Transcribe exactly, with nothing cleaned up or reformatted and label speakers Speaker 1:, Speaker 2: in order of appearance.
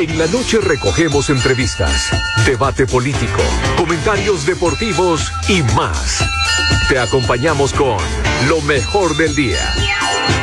Speaker 1: En la noche recogemos entrevistas, debate político, comentarios deportivos y más. Te acompañamos con lo mejor del día.